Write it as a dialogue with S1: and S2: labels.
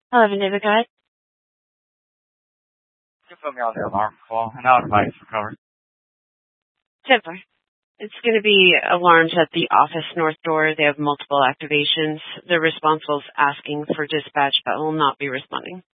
S1: Hello, David, go ahead.
S2: You put me on the alarm call, and now advice recovered.
S1: Simpler. It's going to be alarms at the office north door. They have multiple activations. The responsible is asking for dispatch, but will not be responding.